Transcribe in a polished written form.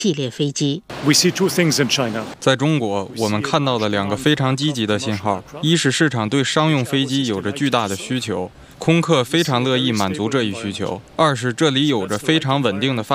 系列飞机。 在中国，我们看到了2个非常积极的信号：一是市场对商用飞机有着巨大的需求，空客非常乐意满足这一需求；二是这里有着非常稳定的发展